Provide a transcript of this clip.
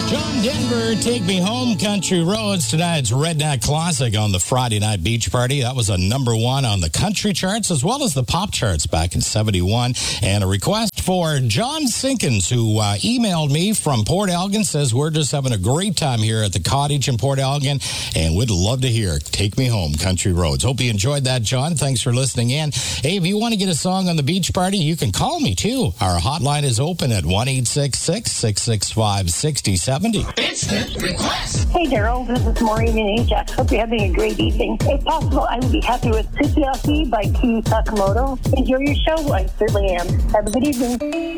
John Denver, Take Me Home, Country Roads. Tonight's Redneck Classic on the Friday Night Beach Party. That was a number one on the country charts as well as the pop charts back in 71. And a request for John Sinkins, who emailed me from Port Elgin, says we're just having a great time here at the cottage in Port Elgin, and we'd love to hear Take Me Home, Country Roads. Hope you enjoyed that, John. Thanks for listening in. Hey, if you want to get a song on the beach party, you can call me, too. Our hotline is open at 1-866-665-6070. Instant request. Hey, Daryl, this is Maureen in Ajax. Hope you're having a great evening. If possible, I would be happy with Tsukiaki by Kyu Sakamoto. Enjoy your show. I certainly am. Have a good evening.